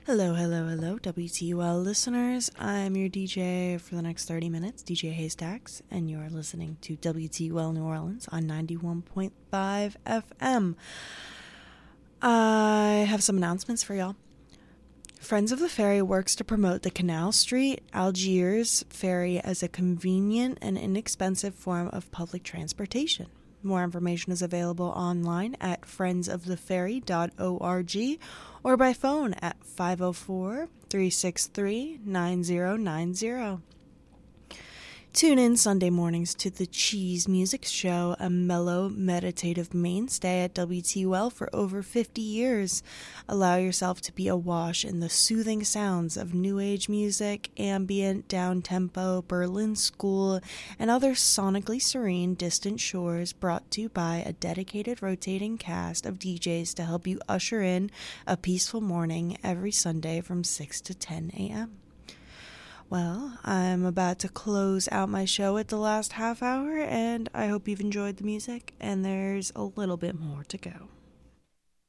Hello, hello, hello, WTUL listeners. I'm your DJ for the next 30 minutes, DJ Haystacks, and you're listening to WTUL New Orleans on 91.5 FM. I have some announcements for y'all. Friends of the Ferry works to promote the Canal Street, Algiers ferry as a convenient and inexpensive form of public transportation. More information is available online at friendsoftheferry.org or by phone at 504-363-9090. Tune in Sunday mornings to the Cheese Music Show, a mellow, meditative mainstay at WTUL for over 50 years. Allow yourself to be awash in the soothing sounds of new age music, ambient, down-tempo, Berlin School, and other sonically serene distant shores, brought to you by a dedicated rotating cast of DJs to help you usher in a peaceful morning every Sunday from 6 to 10 a.m. Well, I'm about to close out my show at the last half hour, and I hope you've enjoyed the music, and there's a little bit more to go.